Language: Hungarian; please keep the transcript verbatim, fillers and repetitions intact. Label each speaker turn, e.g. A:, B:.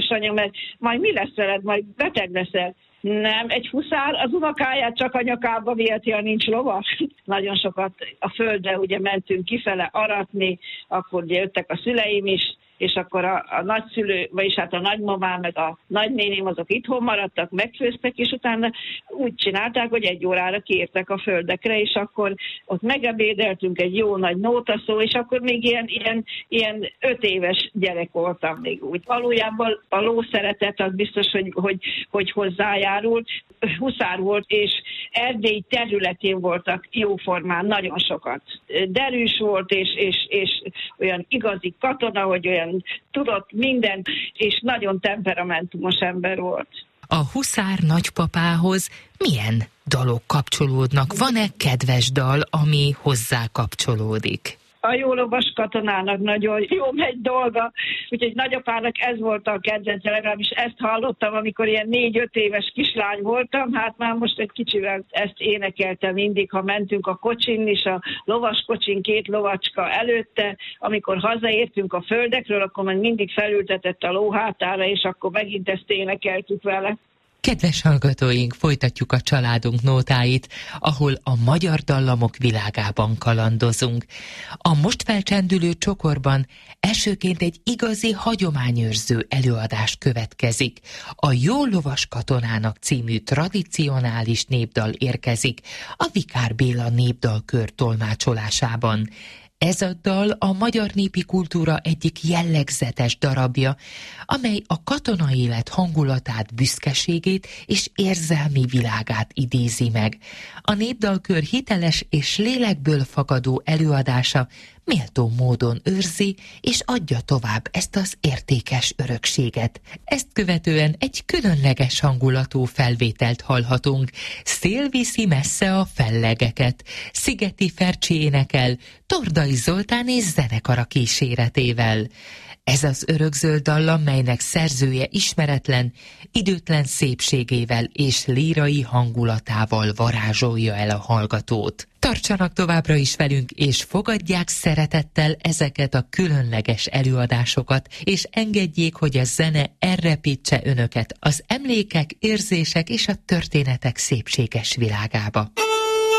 A: anya, mert majd mi lesz veled, majd beteg leszel. Nem, egy huszár az unokáját csak a nyakába viheti, ha nincs lovas. Nagyon sokat a földre ugye mentünk kifele aratni, akkor ugye jöttek a szüleim is, és akkor a, a nagyszülő, vagyis hát a nagymamám, meg a nagynéném azok itthon maradtak, megfőztek, és utána úgy csinálták, hogy egy órára kiértek a földekre, és akkor ott megebédeltünk egy jó nagy nótaszó, és akkor még ilyen, ilyen, ilyen öt éves gyerek voltam még úgy. Valójában a lószeretet az biztos, hogy, hogy, hogy hozzájárult. Huszár volt, és Erdély területén voltak jóformán nagyon sokat. Derűs volt, és, és, és olyan igazi katona, hogy olyan tudott mindent, és nagyon temperamentumos ember volt.
B: A huszár nagypapához milyen dalok kapcsolódnak? Van-e kedves dal, ami hozzá kapcsolódik?
A: A jó lovas katonának nagyon jó megy dolga, úgyhogy nagyapának ez volt a kedvence, legalábbis ezt hallottam, amikor ilyen négy-öt éves kislány voltam, hát már most egy kicsivel ezt énekeltem mindig, ha mentünk a kocsin is, a lovas kocsin két lovacska előtte, amikor hazaértünk a földekről, akkor meg mindig felültetett a ló hátára, és akkor megint ezt énekeltük vele.
B: Kedves hallgatóink, folytatjuk a családunk nótáit, ahol a magyar dallamok világában kalandozunk. A most felcsendülő csokorban elsőként egy igazi hagyományőrző előadás következik. A Jó lovas katonának című tradicionális népdal érkezik a Vikár Béla népdalkör tolmácsolásában. Ez a dal a magyar népi kultúra egyik jellegzetes darabja, amely a katonai élet hangulatát, büszkeségét és érzelmi világát idézi meg. A népdalkör hiteles és lélekből fakadó előadása méltó módon őrzi és adja tovább ezt az értékes örökséget. Ezt követően egy különleges hangulatú felvételt hallhatunk. Szél viszi messze a fellegeket. Szigeti Fercsi énekel Tordai Zoltán és zenekara kíséretével. Ez az örökzöld dallam, melynek szerzője ismeretlen, időtlen szépségével és lírai hangulatával varázsolja el a hallgatót. Tartsanak továbbra is velünk, és fogadják szeretettel ezeket a különleges előadásokat, és engedjék, hogy a zene elrepítse önöket az emlékek, érzések és a történetek szépséges világába.